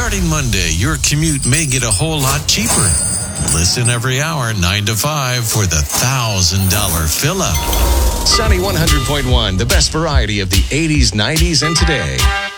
Starting Monday, your commute may get a whole lot cheaper. Listen every hour, 9 to 5, for the $1,000 fill-up. Sunny 100.1, the best variety of the 80s, 90s, and today.